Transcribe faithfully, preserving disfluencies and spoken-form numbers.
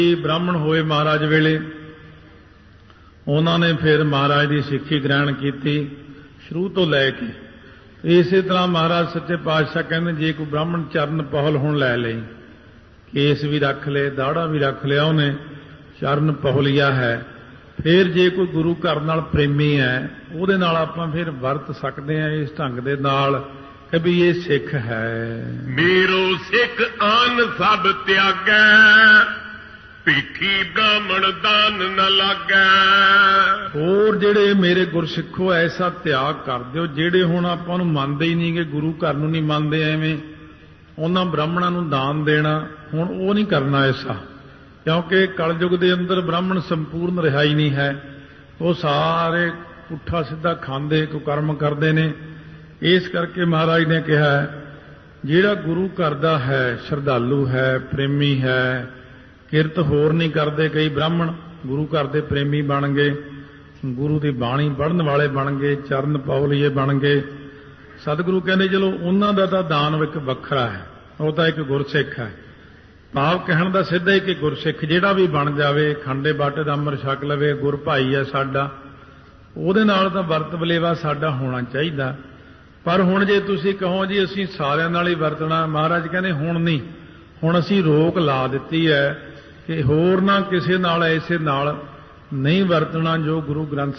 ब्राह्मण होए महाराज वेले उन्होंने फिर महाराज की सिक्खी ग्रहण की शुरू तो लैके। इस तरह महाराज सच्चे पातशाह कहते जे कोई ब्राह्मण चरण पहल हुण लै लई, केस भी रख ले, दाड़ा भी रख लिया, उन्हें चरण पहलिया है, फिर जे कोई गुरु घर नाल प्रेमी है उहदे नाल आपां फिर वरत सकते हैं इस ढंग दे नाल कि भी ये सिख है। मेरो सिख आन सब त्यागै, भीखी ब्राह्मण दान न लागै। और जेड़े मेरे गुरसिखो ऐसा त्याग कर दिओ जेड़े हुण आपां नूं मनदे ही नहीं, कि गुरु घर नूं नहीं मनदे, एवें उन्हां ब्राह्मणां नूं दान देना हुण ओह नहीं करना ऐसा, क्योंकि कलयुग के अंदर ब्राह्मण संपूर्ण रिहाई नहीं है। वो सारे पुट्ठा सीधा खांदे कुकर्म करते ने। इस करके महाराज ने कहा जिहड़ा गुरु घर दा है, श्रद्धालु है, प्रेमी है, किरत होर नहीं करते। कई ब्राह्मण गुरु घर के प्रेमी बन गए, गुरु की बाणी पढ़न वाले बन गए, चरण पौलीए बन गए। सतगुरु कहते चलो उन्हों का तो दान एक वखरा है, वह तो एक गुरसिख है। भाव कहण दा सिद्धा ही कि गुरसिख जिहड़ा भी बन जावे, खंडे बाटे दा अमर छक लवे, गुर भाई है साडा, उहदे नाल तां वरत वलेवा साडा होना चाहिए। पर हुण जे तुसीं कहो जी असीं सारिआं नाल ही वरतना, महाराज कहंदे हुण नहीं, हुण असीं रोक ला दित्ती है कि होर ना किसे नाल ऐसे नाल नहीं वरतना जो गुरु ग्रंथ